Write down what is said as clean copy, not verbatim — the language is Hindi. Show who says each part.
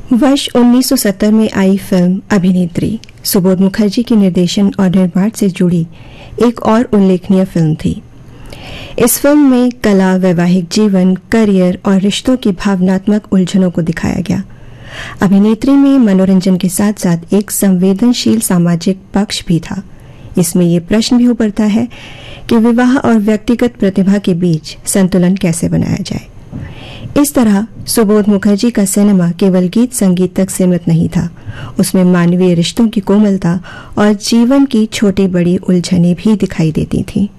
Speaker 1: वर्ष 1970 में आई फिल्म अभिनेत्री सुबोध मुखर्जी के निर्देशन और निर्माण से जुड़ी एक और उल्लेखनीय फिल्म थी। इस फिल्म में कला, वैवाहिक जीवन, करियर और रिश्तों की भावनात्मक उलझनों को दिखाया गया। अभिनेत्री में मनोरंजन के साथ साथ एक संवेदनशील सामाजिक पक्ष भी था। इसमें यह प्रश्न भी उभरता है कि विवाह और व्यक्तिगत प्रतिभा के बीच संतुलन कैसे बनाया जाए। इस तरह सुबोध मुखर्जी का सिनेमा केवल गीत संगीत तक सीमित नहीं था, उसमें मानवीय रिश्तों की कोमलता और जीवन की छोटी बड़ी उलझनें भी दिखाई देती थीं।